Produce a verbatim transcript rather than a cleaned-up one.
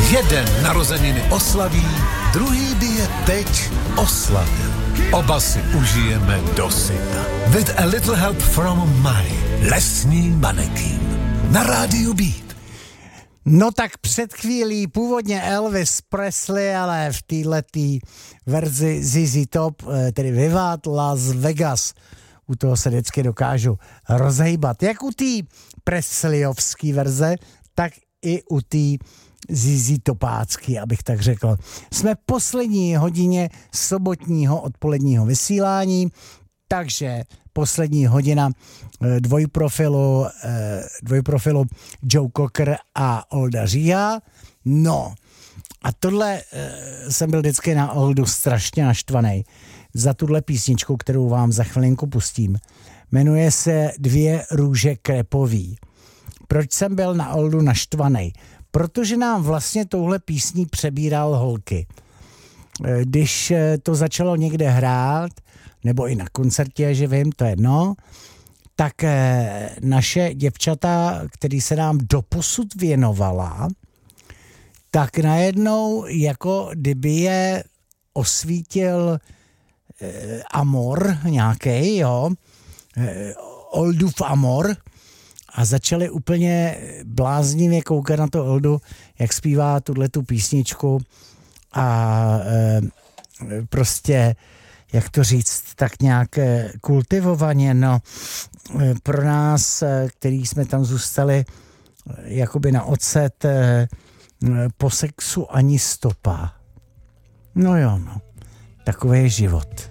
Jeden narozeniny oslaví, druhý by je teď oslavil. Oba si užijeme dosyta. With a little help from my lesní manekín. Na rádiu Beat. No tak před chvílí původně Elvis Presley, ale v této verzi Z Z Top, tedy Vivat Las Vegas. U toho se vždycky dokážu rozhejbat. Jak u té Presleyovské verze, tak i u té Z Z Topácky, abych tak řekl. Jsme v poslední hodině sobotního odpoledního vysílání, takže poslední hodina dvojprofilu, dvojprofilu Joe Cocker a Olda Říha. No a tohle jsem byl vždycky na Oldu strašně naštvaný za tuhle písničku, kterou vám za chvilinku pustím. Jmenuje se Dvě růže krepový. Proč jsem byl na Oldu naštvaný? Protože nám vlastně touhle písní přebíral holky. Když to začalo někde hrát, nebo i na koncertě, že vím, to je jedno, tak naše děvčata, který se nám doposud věnovala, tak najednou jako kdyby je osvítil eh, amor nějaký, jo, eh, Oldův amor, a začali úplně bláznivě koukat na to Oldu, jak zpívá tuhletu písničku a e, prostě, jak to říct, tak nějak kultivovaně, no, e, pro nás, e, který jsme tam zůstali e, jakoby na ocet, e, po sexu ani stopa. No jo, no, takový je život.